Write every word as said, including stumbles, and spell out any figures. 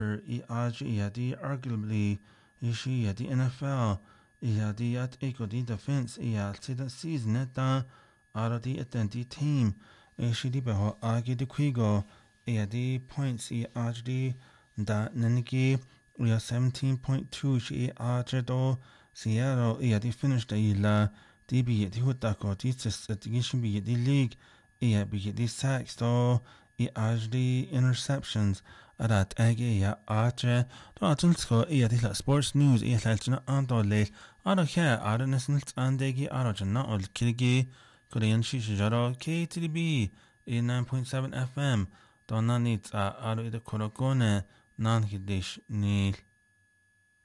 i ag i adi arguably ishi adi N F L i adi at ego di defense i alti da season eta ara di attenti team ishi di beho agi di quigo i adi points i ag di da nenigi i seventeen point two shi i ag do Seattle i adi finish da ila di bi di hutako di tis at gishin bi di league i bi di sacks do i ag di interceptions arat agi ya age do atilsko i adi la sports news i lalchina ando le ara kha ara nesnelt andegi ara janna ol kilgi korean shi jaro K T B i nine point seven F M do nanit ara ida korogone nan hidish nil